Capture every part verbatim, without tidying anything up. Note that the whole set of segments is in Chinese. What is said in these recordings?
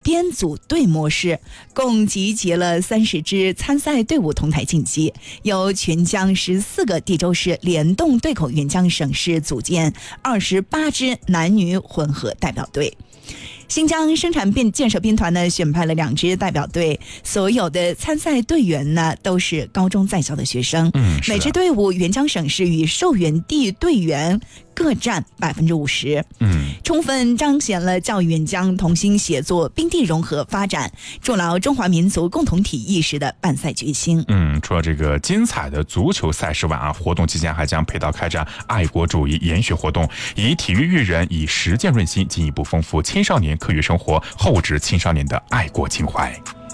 编组队模式，共集结了三十支参赛队伍同台竞技，由全疆十四个地州市联动对口援疆省市组建二十八支男女混合代表队。新疆生产编建设兵团呢选派了两支代表队，所有的参赛队员呢都是高中在校的学生。 嗯， 每支队伍援疆省市与受援地队员各占百分之五十。 嗯， 充分彰显了教育援疆同心协作、兵地融合发展、筑牢中华民族共同体意识的办赛决心。 嗯，除了这个精彩的足球赛事外啊，活动期间还将配套开展爱国主义研学活动，以体育育人，以实践润心，进一步丰富青少年课余生活，厚植青少年的爱国情怀。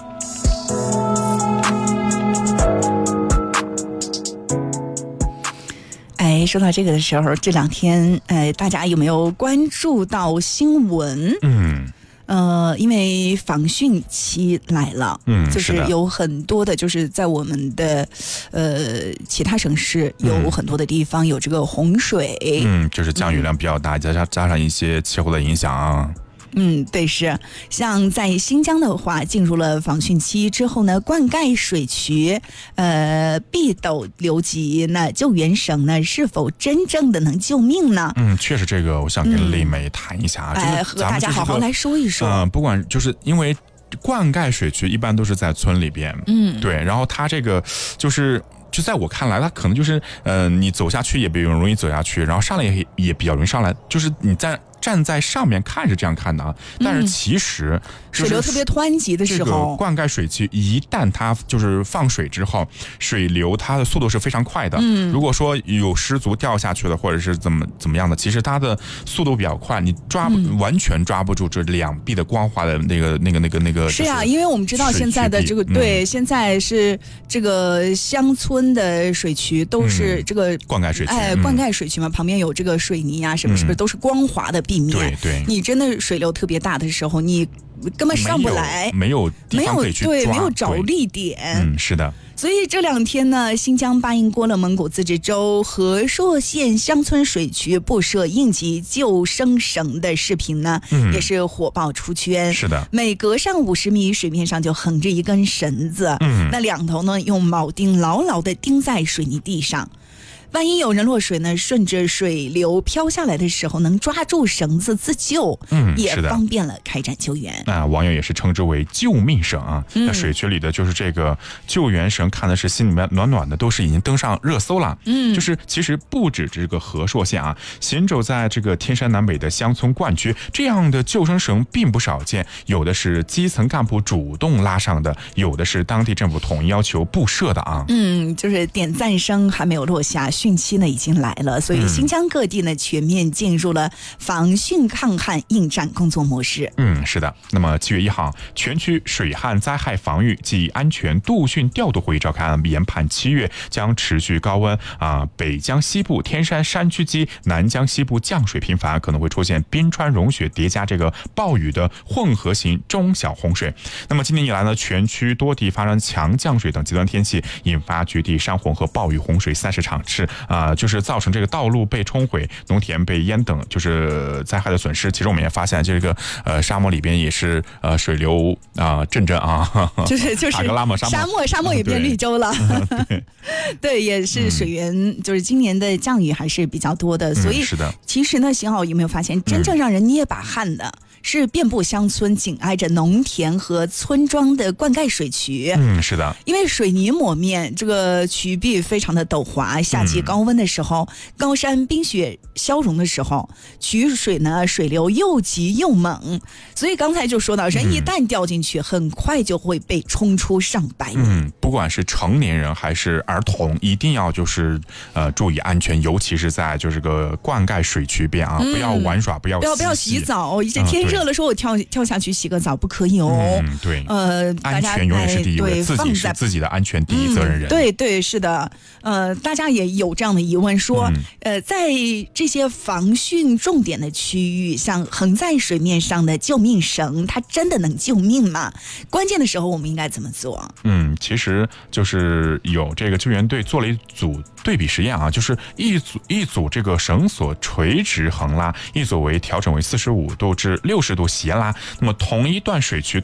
哎，说到这个的时候，这两天，呃，大家有没有关注到新闻？ 嗯。 呃，因为防汛期来了， 嗯， 就是有很多的，就是在我们的呃其他省市有很多的地方有这个洪水， 嗯，就是降雨量比较大，加上加上一些气候的影响。 嗯，对，是像在新疆的话，进入了防汛期之后呢，灌溉水渠呃必陡流急，那救援绳呢是否真正的能救命呢？ 嗯，确实这个我想跟丽梅谈一下啊， 哎、和大家好好来说一说。 嗯、呃，不管就是因为灌溉水渠一般都是在村里边， 嗯， 对，然后它这个就是。就在我看来，它可能就是，呃，你走下去也比较容易走下去，然后上来也也比较容易上来，就是你在站在上面看是这样看的啊，但是其实、 嗯、水流特别湍急的时候， 这个灌溉水渠一旦它就是放水之后，水流它的速度是非常快的。嗯，如果说有失足掉下去了，或者是怎么怎么样的，其实它的速度比较快，你抓不、嗯、完全抓不住这两臂的光滑的那个那个那个那个。 是啊，因为我们知道现在的这个对、嗯，现在是这个乡村的水渠都是这个、 嗯、灌溉水渠， 哎，灌溉水渠嘛，嗯、旁边有这个水泥啊，什么是不是都是光滑的地面？ 对对， 你真的水流特别大的时候，你根本上不来， 没有地方可以去抓， 对，没有着力点。 嗯，是的。 所以这两天呢，新疆巴音郭勒蒙古自治州和硕县乡村水渠布设应急救生绳的视频呢，嗯、也是火爆出圈。 是的， 每隔上五十米，水面上就横着一根绳子， 嗯， 那两头呢用铆钉牢牢地钉在水泥地上。万一有人落水呢，顺着水流飘下来的时候，能抓住绳子自救， 嗯， 也方便了开展救援。 那网友也是称之为救命绳啊。嗯、那水渠里的就是这个救援绳，看的是心里面暖暖的，都是已经登上热搜了。嗯，就是其实不止这个和硕县啊，行走在这个天山南北的乡村灌区，这样的救生绳并不少见，有的是基层干部主动拉上的，有的是当地政府统一要求布设的啊。 嗯，就是点赞声还没有落下。汛期呢已经来了，所以新疆各地呢全面进入了防汛抗旱应战工作模式。 嗯，是的。那么七月一号，全区水旱灾害防御及安全度汛调度会议召开，研判七月将持续高温啊，北疆西部天山山区及南疆西部降水频繁，可能会出现冰川融雪叠加这个暴雨的混合型中小洪水。那么今年以来呢，全区多地发生强降水等极端天气，引发局地山洪和暴雨洪水三十场次。啊、呃，就是造成这个道路被冲毁、农田被淹等，就是灾害的损失。其实我们也发现，这个呃沙漠里边也是呃水流啊、呃、阵阵啊， 就是就是塔格拉玛沙漠， 沙漠沙漠也变绿洲了。 嗯、对, 对，也是水源、嗯，就是今年的降雨还是比较多的，所以、 嗯、是的。 其实呢，邢浩有没有发现，真正让人捏把汗的？嗯是遍布乡村、紧挨着农田和村庄的灌溉水渠。 嗯，是的。 因为水泥抹面，这个渠壁非常的陡滑。夏季高温的时候，嗯、高山冰雪消融的时候，渠水呢水流又急又猛，所以刚才就说到，人一旦掉进去，嗯、很快就会被冲出上百米。 嗯，不管是成年人还是儿童，一定要就是呃注意安全，尤其是在就是个灌溉水渠边啊，嗯、不要玩耍，不要不要不要洗澡，一天热了说我跳跳下去洗个澡不可以哦。 嗯，对， 呃， 安全永远是第一位，自己是自己的安全第一责任人。 嗯、对对，是的。呃，大家也有这样的疑问说，嗯、呃，在这些防汛重点的区域，像横在水面上的救命绳，它真的能救命吗？关键的时候我们应该怎么做？ 嗯，其实就是有这个救援队做了一组对比实验啊，就是一组一组这个绳索垂直横拉，一组为调整为四十五度至六十度斜拉，那么同一段水渠